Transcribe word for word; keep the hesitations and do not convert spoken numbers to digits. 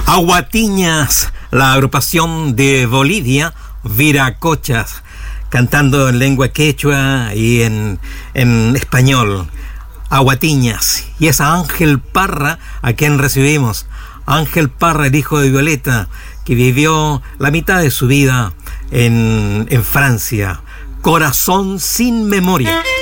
Aguatiñas, la agrupación de Bolivia, Viracochas, cantando en lengua quechua y en, en español. Aguatiñas. Y es a Ángel Parra a quien recibimos. Ángel Parra, el hijo de Violeta, que vivió la mitad de su vida en, en Francia. Corazón sin memoria.